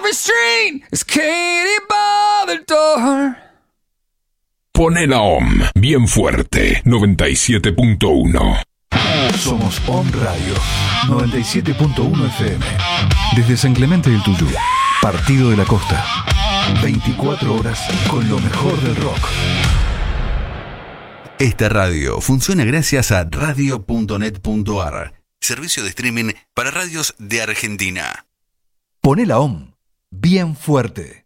every street is Katie by the door. Pone la OM bien fuerte, 97.1. Somos OM Radio, 97.1 FM. Desde San Clemente del Tuyú, Partido de la Costa. 24 horas con lo mejor del rock. Esta radio funciona gracias a radio.net.ar, servicio de streaming para radios de Argentina. Poné la OM bien fuerte.